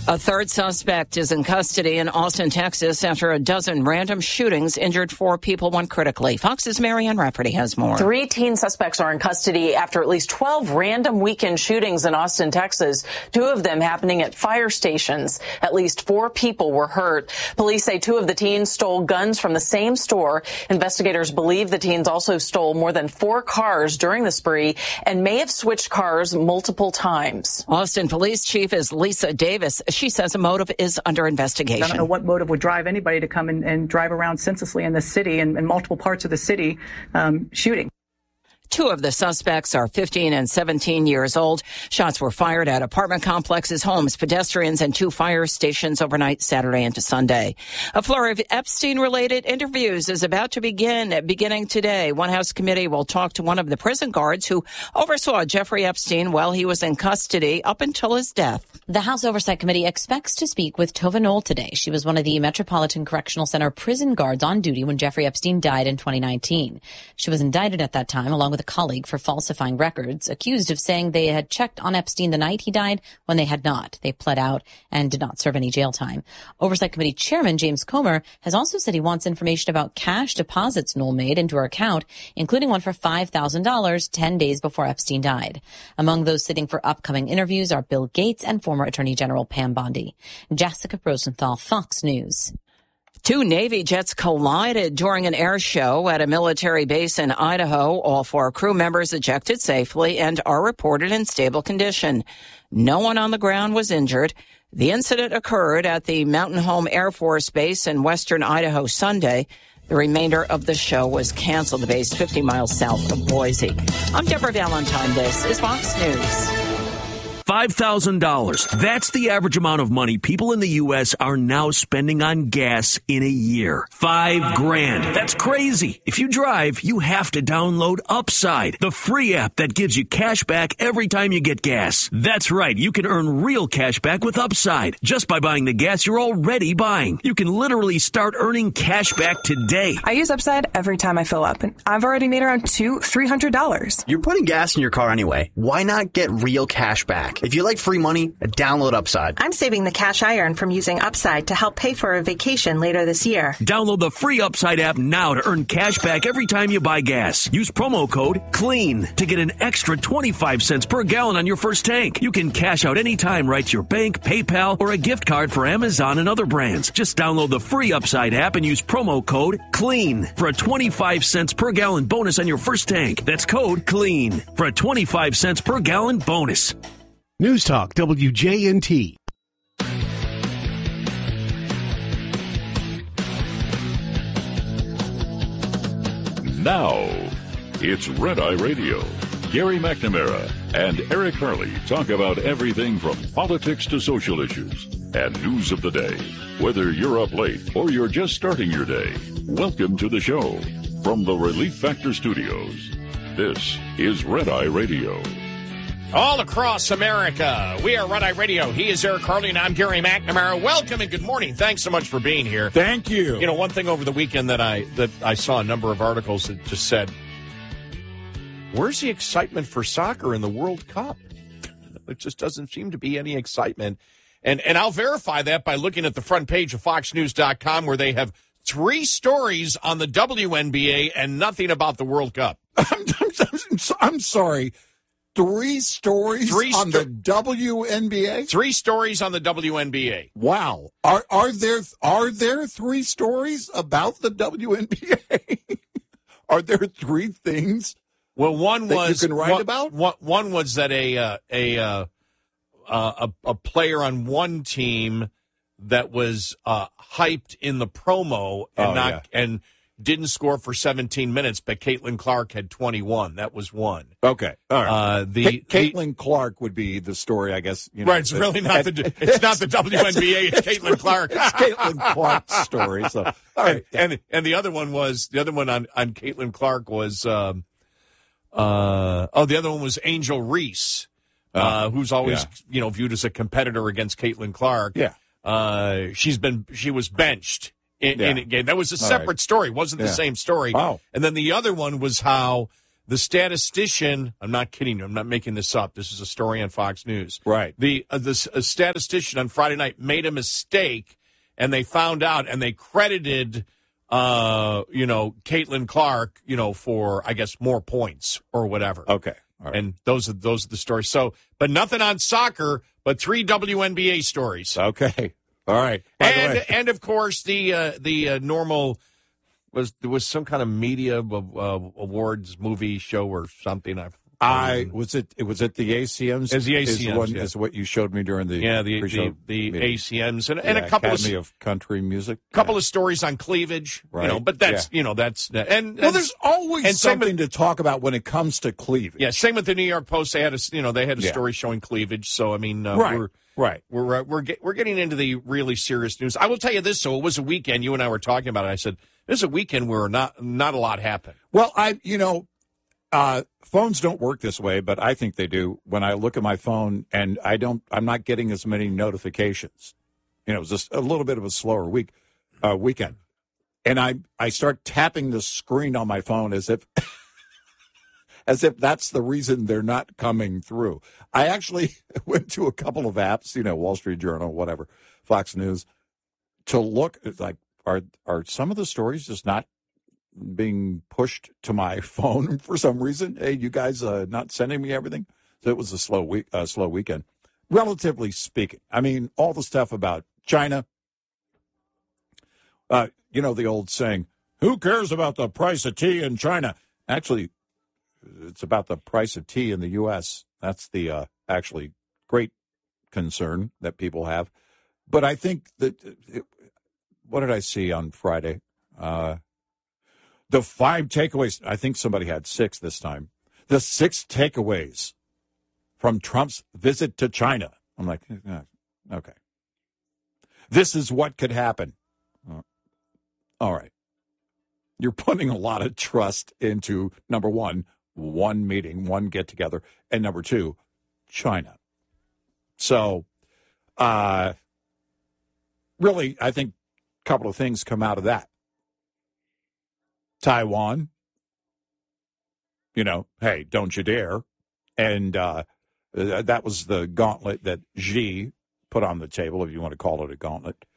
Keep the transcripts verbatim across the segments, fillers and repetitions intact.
A third suspect is in custody in Austin, Texas, after a dozen random shootings injured four people, one critically. Fox's Marianne Rafferty has more. Three teen suspects are in custody after at least twelve random weekend shootings in Austin, Texas, two of them happening at fire stations. At least four people were hurt. Police say two of the teens stole guns from the same store. Investigators believe the teens also stole more than four cars during the spree and may have switched cars multiple times. Austin Police Chief is Lisa Davis. She says a motive is under investigation. I don't know what motive would drive anybody to come and, and drive around senselessly in this city and in multiple parts of the city um, shooting. Two of the suspects are fifteen and seventeen years old. Shots were fired at apartment complexes, homes, pedestrians, and two fire stations overnight Saturday into Sunday. A flurry of Epstein-related interviews is about to begin, beginning today. One House committee will talk to one of the prison guards who oversaw Jeffrey Epstein while he was in custody up until his death. The House Oversight Committee expects to speak with Tova Knoll today. She was one of the Metropolitan Correctional Center prison guards on duty when Jeffrey Epstein died in twenty nineteen. She was indicted at that time, along with a colleague, for falsifying records, accused of saying they had checked on Epstein the night he died when they had not. They pled out and did not serve any jail time. Oversight Committee Chairman James Comer has also said he wants information about cash deposits Knoll made into her account, including one for five thousand dollars ten days before Epstein died. Among those sitting for upcoming interviews are Bill Gates and former Attorney General Pam Bondi. Jessica Rosenthal, Fox News. Two Navy jets collided during an air show at a military base in Idaho. All four crew members ejected safely and are reported in stable condition. No one on the ground was injured. The incident occurred at the Mountain Home Air Force Base in western Idaho Sunday. The remainder of the show was canceled. The base fifty miles south of Boise. I'm Deborah Valentine. This is Fox News. five thousand dollars. That's the average amount of money people in the U S are now spending on gas in a year. Five grand. That's crazy. If you drive, you have to download Upside, the free app that gives you cash back every time you get gas. That's right. You can earn real cash back with Upside just by buying the gas you're already buying. You can literally start earning cash back today. I use Upside every time I fill up, and I've already made around two, three hundred dollars. You're putting gas in your car anyway. Why not get real cash back? If you like free money, download Upside. I'm saving the cash I earn from using Upside to help pay for a vacation later this year. Download the free Upside app now to earn cash back every time you buy gas. Use promo code CLEAN to get an extra twenty-five cents per gallon on your first tank. You can cash out anytime right to your bank, PayPal, or a gift card for Amazon and other brands. Just download the free Upside app and use promo code CLEAN for a twenty-five cents per gallon bonus on your first tank. That's code CLEAN for a twenty-five cents per gallon bonus. News Talk W J N T. Now, it's Red Eye Radio. Gary McNamara and Eric Harley talk about everything from politics to social issues and news of the day. Whether you're up late or you're just starting your day, welcome to the show. From the Relief Factor Studios, this is Red Eye Radio. All across America, we are Red Eye Radio. He is Eric Harley, and I'm Gary McNamara. Welcome and good morning. Thanks so much for being here. Thank you. You know, one thing over the weekend that I that I saw a number of articles that just said, where's the excitement for soccer in the World Cup? It just doesn't seem to be any excitement. And and I'll verify that by looking at the front page of fox news dot com, where they have three stories on the W N B A and nothing about the World Cup. I'm, I'm, I'm sorry. Three stories Three on sto- the W N B A? Three stories on the W N B A. Wow. Are are there are there three stories about the W N B A? Are there three things? Well, one that was you can write one, about. One, one was that a uh, a, uh, uh, a a player on one team that was uh, hyped in the promo and oh, not yeah. and didn't score for seventeen minutes, but Caitlin Clark had twenty-one. That was one. Okay, all right. Uh, the Ca- Caitlin Clark would be the story, I guess. You know, right. It's that, really not and, the it's not the W N B A. It's Caitlin Clark. It's Caitlin Clark's story. So, all right. And, and and the other one was the other one on on Caitlin Clark was um, uh oh the other one was Angel Reese, uh, uh, who's always yeah. you know viewed as a competitor against Caitlin Clark. Yeah. Uh, she's been she was benched. In, yeah. in a game. That was a separate right. story. It wasn't yeah. the same story. Wow. And then the other one was how the statistician, I'm not kidding you, I'm not making this up. This is a story on Fox News. Right. The uh, the a statistician on Friday night made a mistake, and they found out, and they credited, uh, you know, Caitlin Clark, you know, for, I guess, more points or whatever. Okay. All right. And those are those are the stories. So, but nothing on soccer, but three W N B A stories. Okay. All right. By the And way- and of course the uh, the uh, normal was there was some kind of media uh, awards movie show or something. I've I was it. It was at the A C Ms. It's the A C Ms, Is, one, yeah. is what you showed me during the yeah the pre-show the, the meeting. A C Ms and, and Yeah, a couple Academy of of Country Music. couple of stories on cleavage, Right. you know. But that's you know that's and Well, and- there's always and same something with- to talk about when it comes to cleavage. Yeah, same with the New York Post. They had a you know they had a Yeah. story showing cleavage. So I mean, uh, Right. we're Right. we're uh, we're get, we're getting into the really serious news. I will tell you this. So it was a weekend. You and I were talking about it. I said this is a weekend where not not a lot happened. Well, I you know, uh, phones don't work this way, but I think they do. When I look at my phone and I don't, I'm not getting as many notifications. You know, it was just a little bit of a slower week, uh, weekend, and I I start tapping the screen on my phone as if. As if that's the reason they're not coming through. I actually went to a couple of apps, you know, Wall Street Journal, whatever, Fox News, to look at, like, are are some of the stories just not being pushed to my phone for some reason? Hey, you guys uh, not sending me everything? So it was a slow week, uh, slow weekend, relatively speaking. I mean, all the stuff about China. Uh, you know the old saying, "Who cares about the price of tea in China?" Actually, it's about the price of tea in the U S That's the uh, actually great concern that people have. But I think that, it, what did I see on Friday? Uh, the five takeaways. I think somebody had six this time. The six takeaways from Trump's visit to China. I'm like, eh, okay. This is what could happen. Uh, all right. You're putting a lot of trust into, number one, one meeting, one get-together, and number two, China. So, uh, really, I think a couple of things come out of that. Taiwan, you know, hey, don't you dare. And uh, that was the gauntlet that Xi put on the table, if you want to call it a gauntlet.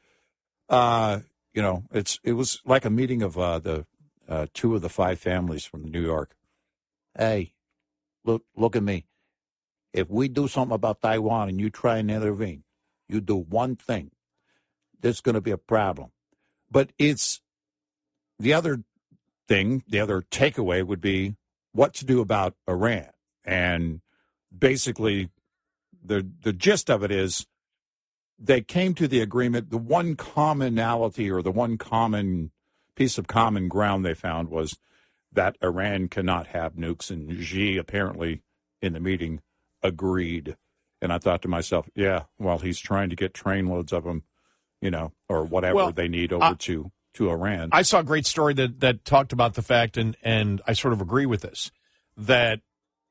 Uh, you know, it's it was like a meeting of uh, the uh, two of the five families from New York. Hey, look look at me. If we do something about Taiwan and you try and intervene, you do one thing, there's going to be a problem. But it's the other thing, the other takeaway would be what to do about Iran. And basically, the the gist of it is they came to the agreement. The one commonality or the one common piece of common ground they found was that Iran cannot have nukes, and Xi apparently in the meeting agreed. And I thought to myself, yeah, well, he's trying to get trainloads of them, you know, or whatever Well, they need over uh, to, to Iran. I saw a great story that, that talked about the fact, and, and I sort of agree with this, that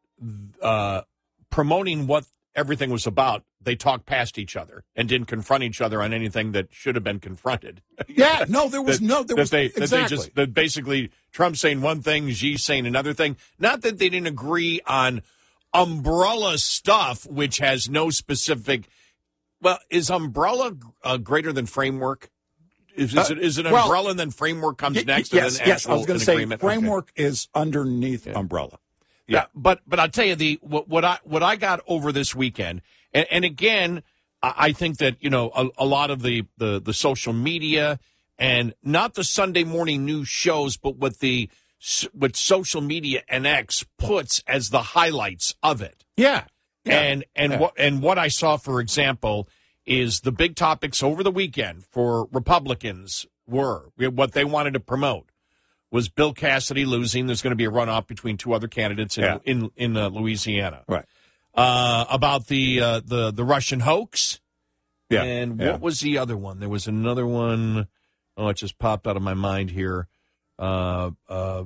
uh, promoting what everything was about, they talked past each other and didn't confront each other on anything that should have been confronted. Yeah, no, there was that, no, there that was they, exactly. That they just, that basically Trump saying one thing, Xi saying another thing. Not that they didn't agree on umbrella stuff, which has no specific. Well, is umbrella uh, greater than framework? Is, is, Uh, it, is it well, umbrella and then framework comes Y- next? Yes, and then yes. I actual was going to an say agreement? Okay. framework is underneath Yeah. umbrella. Yeah, but but I'll tell you the what, what I what I got over this weekend, and, and again, I I think that you know a, a lot of the, the the social media and not the Sunday morning news shows, but what the what social media and X puts as the highlights of it. Yeah, yeah. and and Yeah. what and what I saw, for example, is the big topics over the weekend for Republicans were what they wanted to promote. Was Bill Cassidy losing? There's going to be a runoff between two other candidates in Yeah. in, in uh, Louisiana. Right. Uh, about the uh, the the Russian hoax. Yeah. And yeah. what was the other one? There was another one. Oh, it just popped out of my mind here uh, uh,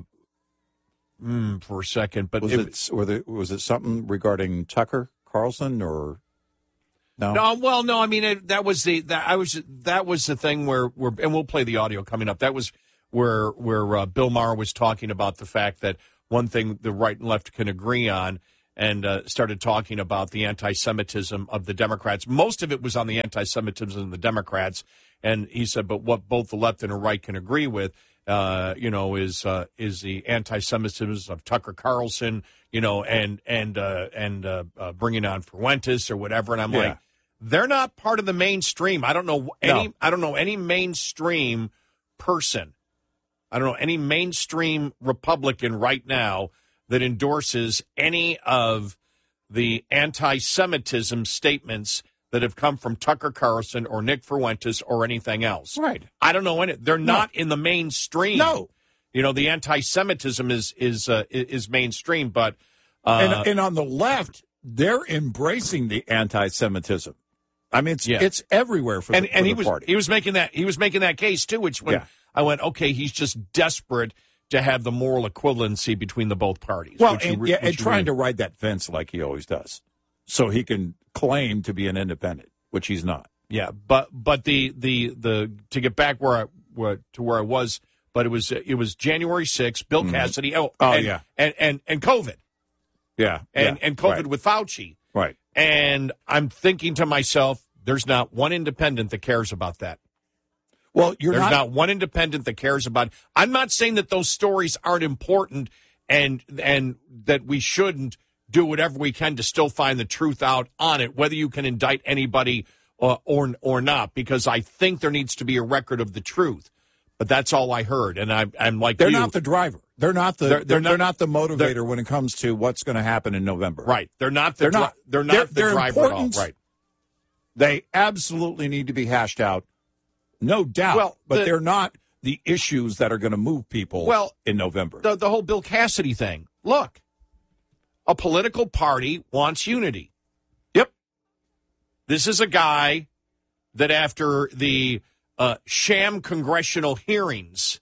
mm, for a second. But was it, it, were there, was it something regarding Tucker Carlson or no? No, well, no. I mean, it, that was the that I was that was the thing where where and we'll play the audio coming up. That was where where uh, Bill Maher was talking about the fact that one thing the right and left can agree on, and uh, started talking about the anti-Semitism of the Democrats. Most of it was on the anti-Semitism of the Democrats, and he said, but what both the left and the right can agree with, uh, you know, is uh, is the anti-Semitism of Tucker Carlson, you know, and and uh, and uh, uh, bringing on Fuentes or whatever. And I'm Yeah. like, they're not part of the mainstream. I don't know any. No. I don't know any mainstream person. I don't know any mainstream Republican right now that endorses any of the anti-Semitism statements that have come from Tucker Carlson or Nick Fuentes or anything else. Right. I don't know any. They're No. not in the mainstream. No. You know, the anti-Semitism is is uh, is mainstream, but uh, and, and on the left, they're embracing the anti-Semitism. I mean, it's Yeah. it's everywhere for and the, for and the he was party. he was making that he was making that case too, which when Yeah. I went, okay, he's just desperate to have the moral equivalency between the both parties. Well, which you and, re- yeah, which and you trying really- to ride that fence like he always does, so he can claim to be an independent, which he's not. Yeah, but but the the the to get back where I where, to where I was, but it was it was January sixth, Bill Mhm. Cassidy. Oh, Oh, and, yeah. and and and COVID, Yeah, and yeah, and COVID right. with Fauci, Right. and I'm thinking to myself, there's not one independent that cares about that. Well, you're There's not, not one independent that cares about. I'm not saying that those stories aren't important and and that we shouldn't do whatever we can to still find the truth out on it, whether you can indict anybody uh, or or not, because I think there needs to be a record of the truth. But that's all I heard, and I, I'm like They're you. not the driver. They're not the. They're- They're, they're they're not- not, the motivator when it comes to what's going to happen in November. Right. They're not the They're dri- not. They're not They're- the they're driver at all. important. Right. They absolutely need to be hashed out, no doubt. Well, but the- they're not the issues that are going to move people. Well, in November. The the whole Bill Cassidy thing. Look, a political party wants unity. Yep. This is a guy that after the uh, sham congressional hearings,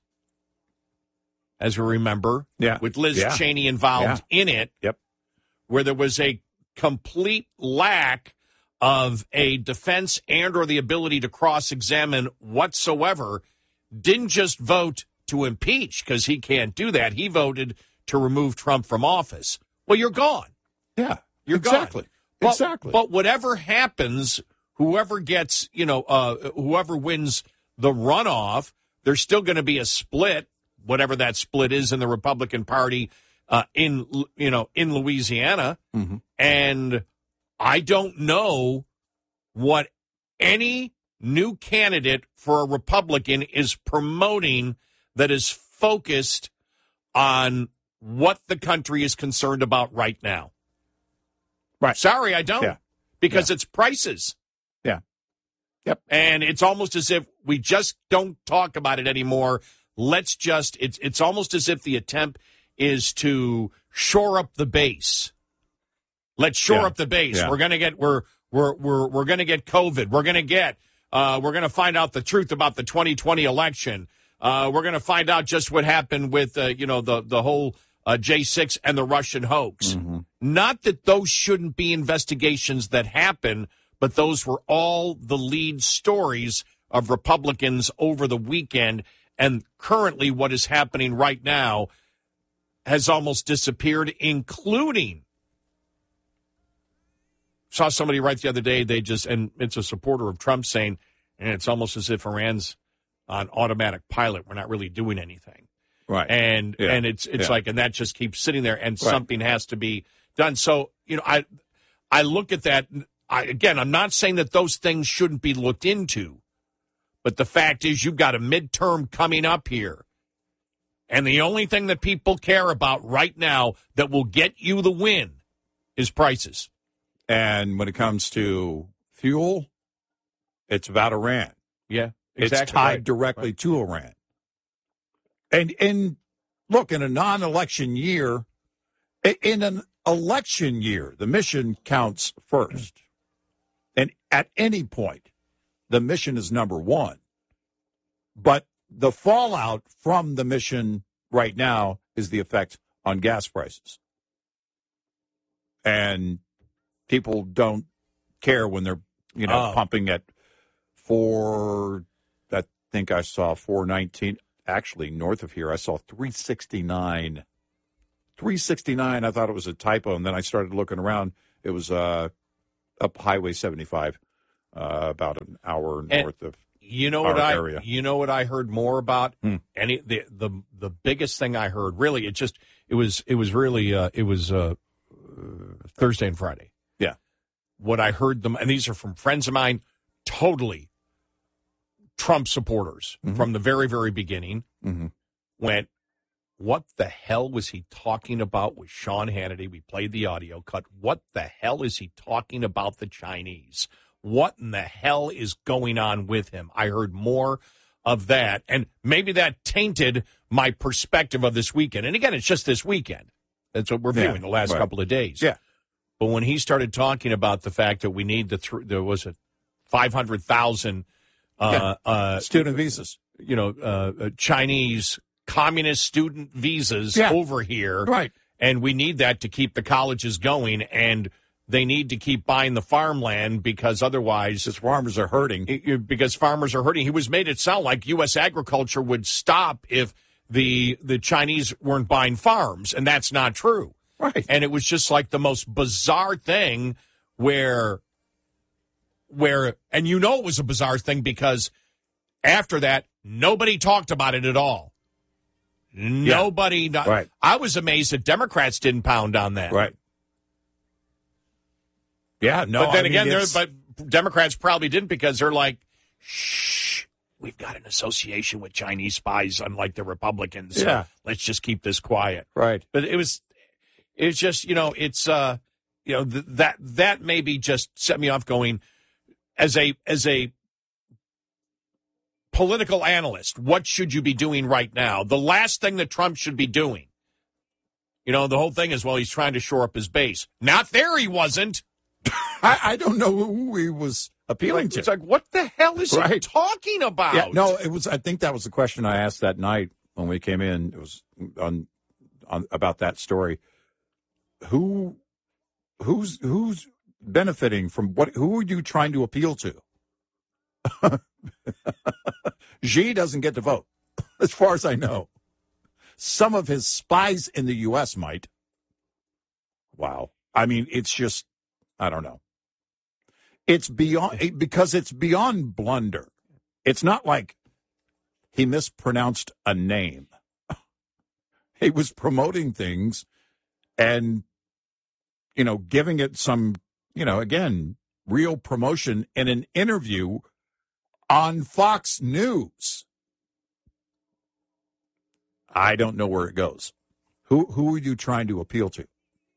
as we remember, Yeah. with Liz Yeah. Cheney involved in it, Yep. where there was a complete lack of a defense and or the ability to cross-examine whatsoever, didn't just vote to impeach because he can't do that. He voted to remove Trump from office. Well, you're gone. Yeah. You're exactly. gone. But, Exactly. But whatever happens, whoever gets, you know, uh, whoever wins the runoff, there's still going to be a split, whatever that split is in the Republican Party uh, in, you know, in Louisiana. Mm-hmm. And I don't know what any new candidate for a Republican is promoting that is focused on what the country is concerned about right now. Right. Sorry, I don't. Yeah. Because Yeah. it's prices. Yeah. Yep. And it's almost as if we just don't talk about it anymore. Let's just, it's, it's almost as if the attempt is to shore up the base. Let's shore Yeah. up the base. Yeah. We're going to get, we're, we're, we're, we're going to get COVID. We're going to get, uh, we're going to find out the truth about the twenty twenty election. Uh, we're going to find out just what happened with, uh, you know, the, the whole, uh, J six and the Russian hoax. Mm-hmm. Not that those shouldn't be investigations that happen, but those were all the lead stories of Republicans over the weekend. And currently what is happening right now has almost disappeared, including, saw somebody write the other day, they just, and it's a supporter of Trump saying, and it's almost as if Iran's on automatic pilot. We're not really doing anything. Right. And, Yeah. and it's, it's Yeah. like, and that just keeps sitting there and Right. something has to be done. So, you know, I, I look at that. I, again, I'm not saying that those things shouldn't be looked into, but the fact is you've got a midterm coming up here. And the only thing that people care about right now that will get you the win is prices. And when it comes to fuel, it's about Iran. Yeah, It's exactly. tied Right. directly Right. to Iran. And and look, in a non-election year, i- in an election year, the mission counts first. And at any point, the mission is number one. But the fallout from the mission right now is the effect on gas prices. And people don't care when they're, you know, Oh. pumping at four, I think I saw four nineteen. Actually, north of here, I saw three sixty-nine. three sixty-nine. I thought it was a typo, and then I started looking around. It was uh, up Highway seventy-five, uh, about an hour And north of you know our what I area. you know what I heard more about? Hmm. Any the, the the biggest thing I heard, really, it just it was it was really uh, it was uh, Thursday and Friday. Yeah. What I heard them, and these are from friends of mine, totally Trump supporters Mm-hmm. from the very, very beginning, Mm-hmm. went, what the hell was he talking about with Sean Hannity? We played the audio cut. What the hell is he talking about the Chinese? What in the hell is going on with him? I heard more of that, and maybe that tainted my perspective of this weekend. And again, it's just this weekend. That's what we're Yeah, viewing the last right. couple of days. Yeah. But when he started talking about the fact that we need the th- there was a five hundred thousand uh, uh, Student visas. you know, uh, uh, Chinese communist student visas Yeah. over here. Right. And we need that to keep the colleges going, and they need to keep buying the farmland because otherwise... Because farmers are hurting. it- it- because farmers are hurting. He was made it sound like U S agriculture would stop if the the Chinese weren't buying farms, and that's not true. Right. And it was just like the most bizarre thing where, where, and you know it was a bizarre thing because after that, nobody talked about it at all. Nobody. Not, Right. I was amazed that Democrats didn't pound on that. Right. Yeah, no. But then I mean, again, they're, it's- but Democrats probably didn't because they're like, shh, we've got an association with Chinese spies, unlike the Republicans. So Yeah. let's just keep this quiet. Right. But it was, it was just, you know, it's, uh, you know, th- that, that maybe just set me off going as a, as a political analyst, what should you be doing right now? The last thing that Trump should be doing, you know, the whole thing is, well, he's trying to shore up his base. Not there, he wasn't. I, I don't know who he was appealing Like, to. it's like, what the hell is he Right. talking about? Yeah, no, it was. I think that was the question I asked that night when we came in. It was on, on about that story. Who, who's who's benefiting from what? Who are you trying to appeal to? Xi doesn't get to vote, as far as I know. Some of his spies in the U S might. Wow. I mean, it's just, I don't know. It's beyond, because it's beyond blunder. It's not like he mispronounced a name. He was promoting things and, you know, giving it some, you know, again, real promotion in an interview on Fox News. I don't know where it goes. Who who are you trying to appeal to?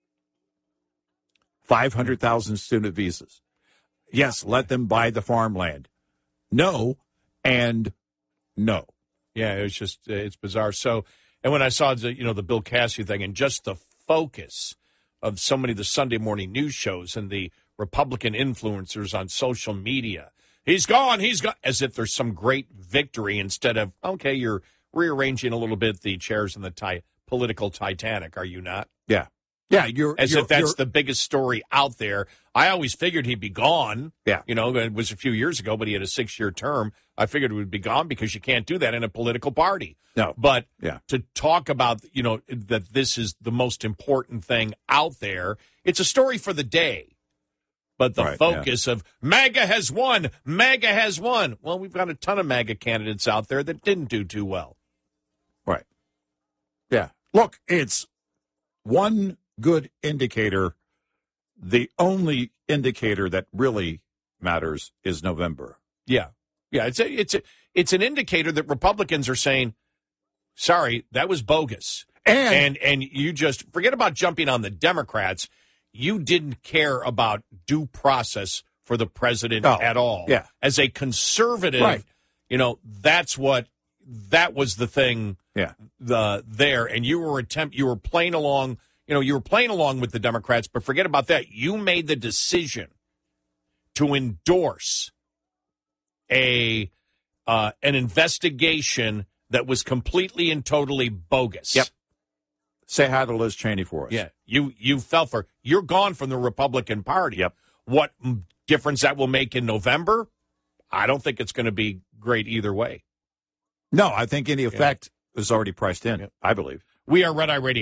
five hundred thousand student visas. Yes, let them buy the farmland. No, and no. Yeah, it was just, uh, it's bizarre. So, and when I saw, the, you know, the Bill Cassidy thing and just the focus of so many of the Sunday morning news shows and the Republican influencers on social media, he's gone, he's gone, as if there's some great victory instead of, okay, you're rearranging a little bit the chairs in the ti- political Titanic, are you not? Yeah. Yeah, you're as you're, if that's you're, the biggest story out there. I always figured he'd be gone. Yeah. You know, it was a few years ago, but he had a six-year term. I figured it would be gone because you can't do that in a political party. No. But Yeah. to talk about, you know, that this is the most important thing out there, it's a story for the day. But the Right, focus of MAGA has won, MAGA has won. Well, we've got a ton of MAGA candidates out there that didn't do too well. Right. Yeah. Look, it's one good indicator. The only indicator that really matters is November. Yeah. Yeah, it's a, it's a, it's an indicator that Republicans are saying, sorry, that was bogus. And, And and you just forget about jumping on the Democrats. You didn't care about due process for the president Oh, at all. yeah. As a conservative, Right. you know, that's what that was the thing yeah. the there. And you were attempt you were playing along, you know, you were playing along with the Democrats, but forget about that. You made the decision to endorse a uh, an investigation that was completely and totally bogus. Yep. Say hi to Liz Cheney for us. Yeah, you you fell for. You're gone from the Republican Party. Yep. What mm, difference that will make in November? I don't think it's going to be great either way. No, I think any effect is already priced in, I believe. We are Red Eye Radio.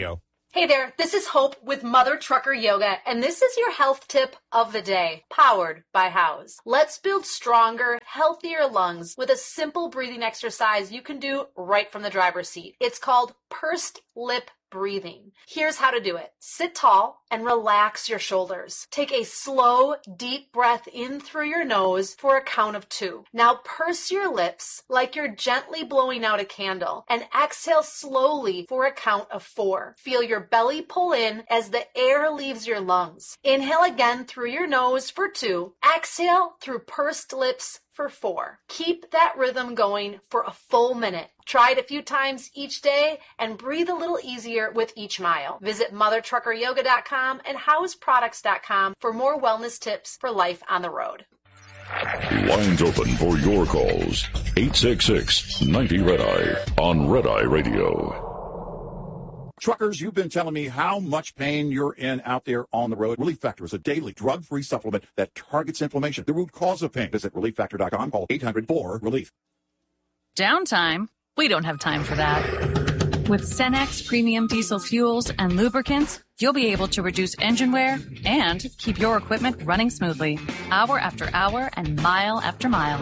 Hey there, this is Hope with Mother Trucker Yoga, and this is your health tip of the day, powered by House. Let's build stronger, healthier lungs with a simple breathing exercise you can do right from the driver's seat. It's called pursed lip breathing. Here's how to do it. Sit tall and relax your shoulders. Take a slow, deep breath in through your nose for a count of two. Now purse your lips like you're gently blowing out a candle and exhale slowly for a count of four. Feel your belly pull in as the air leaves your lungs. Inhale again through your nose for two. Exhale through pursed lips for four. Keep that rhythm going for a full minute. Try it a few times each day and breathe a little easier with each mile. Visit mother trucker yoga dot com and house products dot com for more wellness tips for life on the road. Lines open for your calls. eight six six, ninety, red eye on Red Eye Radio. Truckers, you've been telling me how much pain you're in out there on the road. Relief Factor is a daily drug-free supplement that targets inflammation, the root cause of pain. Visit relief factor dot com. Call eight hundred four relief. Downtime? We don't have time for that. With Cenex Premium Diesel Fuels and Lubricants, you'll be able to reduce engine wear and keep your equipment running smoothly, hour after hour and mile after mile.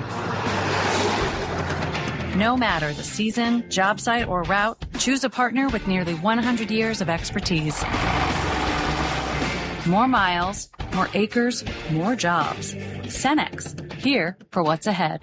No matter the season, job site, or route, choose a partner with nearly one hundred years of expertise. More miles, more acres, more jobs. Cenex, here for what's ahead.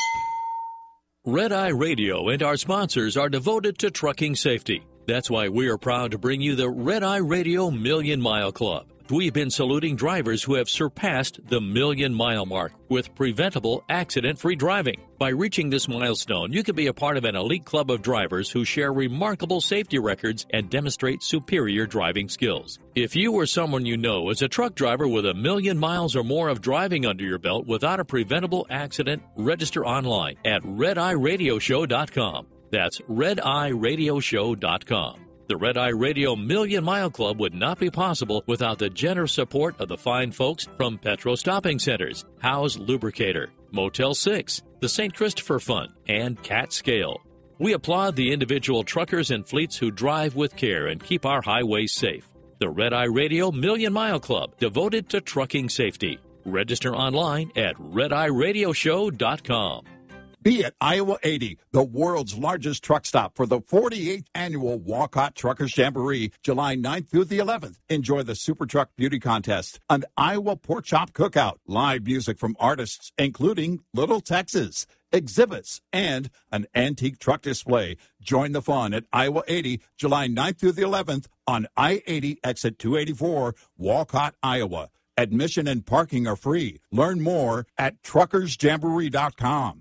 Red Eye Radio and our sponsors are devoted to trucking safety. That's why we are proud to bring you the Red Eye Radio Million Mile Club. We've been saluting drivers who have surpassed the million mile mark with preventable accident-free driving. By reaching this milestone, you can be a part of an elite club of drivers who share remarkable safety records and demonstrate superior driving skills. If you or someone you know is a truck driver with a million miles or more of driving under your belt without a preventable accident, register online at red eye radio show dot com. That's red eye radio show dot com. The Red Eye Radio Million Mile Club would not be possible without the generous support of the fine folks from Petro Stopping Centers, House Lubricator, Motel six, the Saint Christopher Fund, and Cat Scale. We applaud the individual truckers and fleets who drive with care and keep our highways safe. The Red Eye Radio Million Mile Club, devoted to trucking safety. Register online at red eye radio show dot com. Be at Iowa eighty, the world's largest truck stop for the forty-eighth annual Walcott Truckers Jamboree, July ninth through the eleventh. Enjoy the Super Truck Beauty Contest, an Iowa Pork Chop Cookout, live music from artists including Little Texas, exhibits, and an antique truck display. Join the fun at Iowa eighty, July ninth through the eleventh on I eighty, exit two eighty-four, Walcott, Iowa. Admission and parking are free. Learn more at truckers jamboree dot com.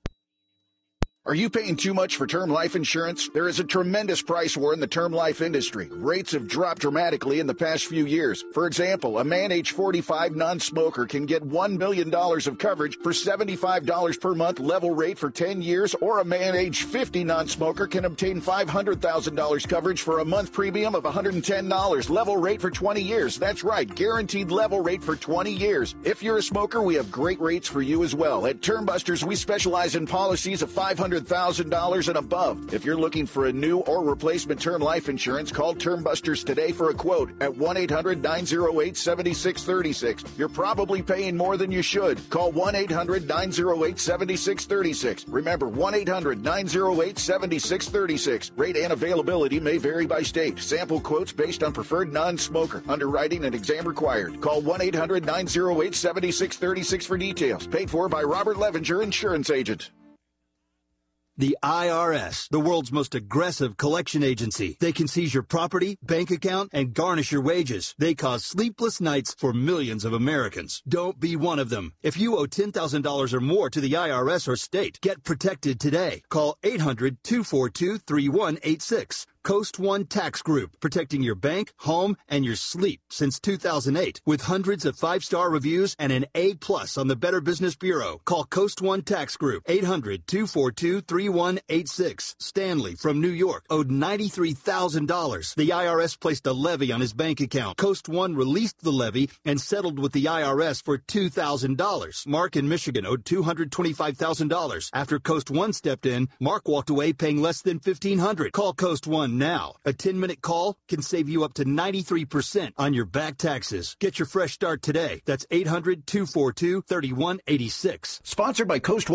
Are you paying too much for term life insurance? There is a tremendous price war in the term life industry. Rates have dropped dramatically in the past few years. For example, a man age forty-five non-smoker can get one million dollars of coverage for seventy-five dollars per month level rate for ten years, or a man age fifty non-smoker can obtain five hundred thousand dollars coverage for a month premium of one hundred ten dollars level rate for twenty years. That's right, guaranteed level rate for twenty years. If you're a smoker, we have great rates for you as well. At Term Busters, we specialize in policies of five hundred thousand dollars and above. If you're looking for a new or replacement term life insurance, call Term Busters today for a quote at one eight hundred nine oh eight seven six three six. You're probably paying more than you should. Call one eight hundred nine oh eight seven six three six. Remember, one eight hundred nine oh eight seven six three six. Rate and availability may vary by state. Sample quotes based on preferred non-smoker. Underwriting and exam required. Call one eight hundred nine oh eight seven six three six for details. Paid for by Robert Levenger, Insurance Agent. The I R S, the world's most aggressive collection agency. They can seize your property, bank account, and garnish your wages. They cause sleepless nights for millions of Americans. Don't be one of them. If you owe ten thousand dollars or more to the I R S or state, get protected today. Call eight hundred two four two three one eight six. Coast One Tax Group, protecting your bank, home, and your sleep since two thousand eight. With hundreds of five-star reviews and an A plus on the Better Business Bureau. Call Coast One Tax Group, eight hundred two four two three one eight six. Stanley from New York owed ninety-three thousand dollars. The I R S placed a levy on his bank account. Coast One released the levy and settled with the I R S for two thousand dollars. Mark in Michigan owed two hundred twenty-five thousand dollars. After Coast One stepped in, Mark walked away paying less than fifteen hundred dollars. Call Coast One now. A ten-minute call can save you up to ninety-three percent on your back taxes. Get your fresh start today. That's eight hundred, two four two, three one eight six. Sponsored by Coast